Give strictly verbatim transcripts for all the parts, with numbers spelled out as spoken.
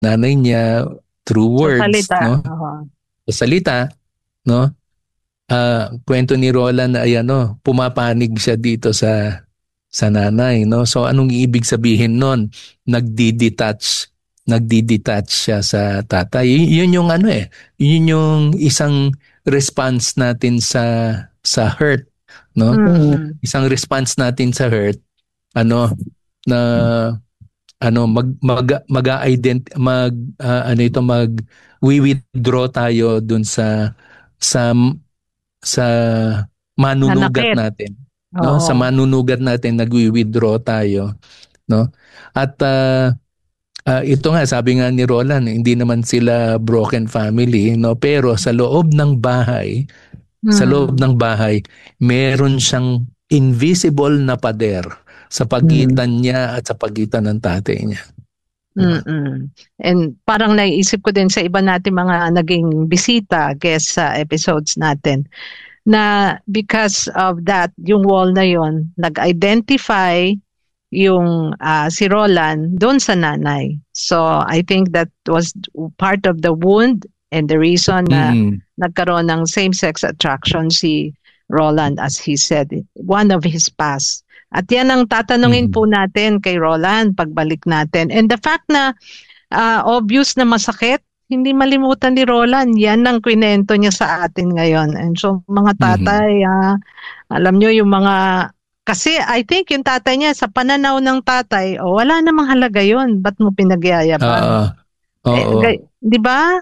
nanay niya through Sa words, salita. no? Oo. Sa salita, no? Uh, kwento ni Roland na ayan, no, pumapanig siya dito sa sa nanay, no? So anong ibig sabihin nun? Nagdi-detach, nagdi-detach siya sa tatay. Y- yun yung ano eh, yun yung isang response natin sa sa hurt, no? Mm-hmm. Isang response natin sa hurt, ano, na ano mag mag mag-ident mag uh, ano ito mag we withdraw tayo dun sa sa sa manunugat Nanakit. natin, no? Sa Oo. manunugat natin nagwi-withdraw tayo, no? At uh, uh, ito nga sabi nga ni Roland, hindi naman sila broken family, no? Pero sa loob ng bahay, sa loob Mm. ng bahay, meron siyang invisible na pader sa pagitan niya at sa pagitan ng tatay niya. Mm-mm. And parang naiisip ko din sa iba natin mga naging bisita, guest sa episodes natin, na because of that, yung wall na yon, nag-identify yung uh, si Roland doon sa nanay. So I think that was part of the wound and the reason na Mm-hmm. nagkaroon ng same-sex attraction si Roland, as he said, one of his past. At yan ang tatanungin Mm-hmm. po natin kay Roland pagbalik natin. And the fact na uh, obvious na masakit, hindi malimutan ni Roland, yan ang kwento niya sa atin ngayon. And so mga tatay, mm-hmm. uh, alam nyo yung mga, kasi I think yung tatay niya, sa pananaw ng tatay, oh, wala namang halaga yun. Ba't mo pinagyayabang? Uh, eh, di ba?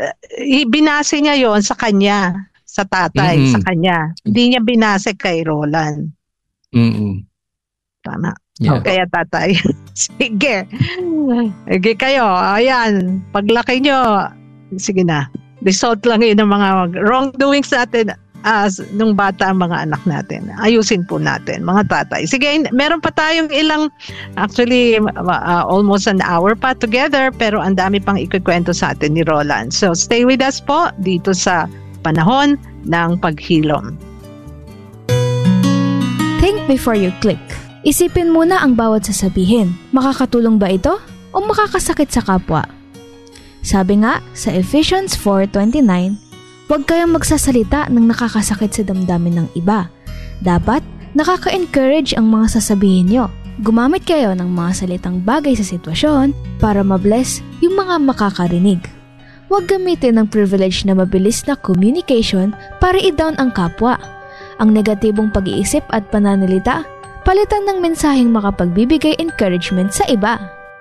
Binase niya yon sa kanya, sa tatay, mm-hmm. sa kanya. Hindi niya binase kay Roland. Mm-hmm. Tama. Yeah. Kaya tatay. Sige. Sige kayo. Ayan. Paglaki nyo, sige na. Result lang yun ng mga wrongdoings natin as nung bata ang mga anak natin. Ayusin po natin, mga tatay. Sige, meron pa tayong ilang, actually, uh, almost an hour pa together, pero ang dami pang ikukwento sa atin ni Roland. So, stay with us po dito sa Panahon ng Paghilom. Think before you click. Isipin muna ang bawat sasabihin. Makakatulong ba ito o makakasakit sa kapwa? Sabi nga sa Ephesians four twenty-nine, huwag kayong magsasalita ng nakakasakit sa damdamin ng iba. Dapat nakaka-encourage ang mga sasabihin nyo. Gumamit kayo ng mga salitang bagay sa sitwasyon para mabless yung mga makakarinig. Huwag gamitin ng privilege na mabilis na communication para i-down ang kapwa. Ang negatibong pag-iisip at pananalita, palitan ng mensaheng makapagbibigay encouragement sa iba.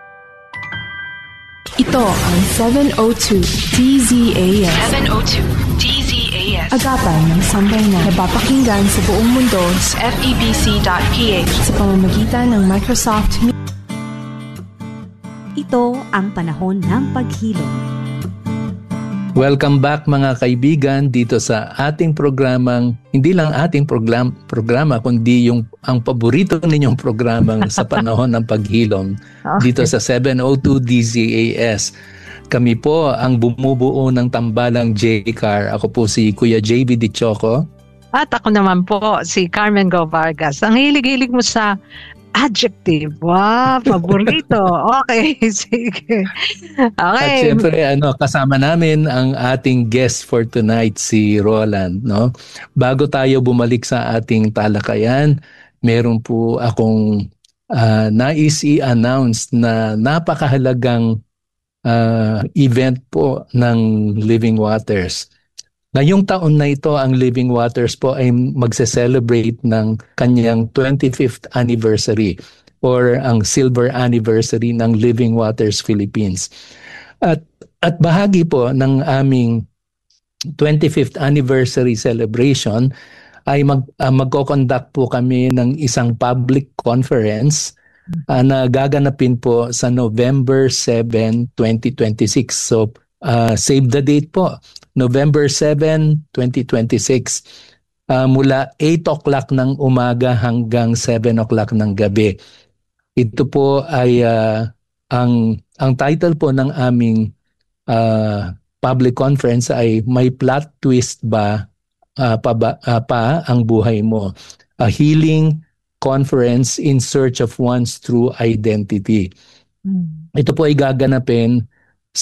Ito ang seven oh two D Z A S. seven oh two D Z A S. Agapan ng sambayanan. Napapakinggan sa buong mundo sa F E B C dot P H sa pamamagitan ng Microsoft. Ito ang Panahon ng Paghilom. Welcome back mga kaibigan dito sa ating programang, hindi lang ating program, programa, kundi yung ang paborito ninyong programang sa Panahon ng Paghilom okay. Dito sa seven oh two D Z A S. Kami po ang bumubuo ng tambalang J-Car. Ako po si Kuya J B Dichoco. At ako naman po si Carmen Go Vargas. Ang hilig-hilig mo sa adjective. Wow, paborito. Okay, sige. Okay. At syempre, ano, kasama namin ang ating guest for tonight, si Roland. No? Bago tayo bumalik sa ating talakayan, meron po akong uh, nais i-announce na napakahalagang uh, event po ng Living Waters. Ngayong taon na ito, ang Living Waters po ay magse-celebrate ng kanyang twenty-fifth anniversary or ang silver anniversary ng Living Waters Philippines. At, at bahagi po ng aming twenty-fifth anniversary celebration ay mag, uh, magko-conduct po kami ng isang public conference uh, na gaganapin po sa November seventh, twenty twenty-six. So, uh, save the date po. November seventh, twenty twenty-six uh, mula eight o'clock ng umaga hanggang seven o'clock ng gabi. Ito po ay uh, ang ang title po ng aming uh, public conference ay May Plot Twist ba uh, pa, ba, uh, pa ang buhay mo? A Healing Conference in Search of One's True Identity. Mm. Ito po ay gaganapin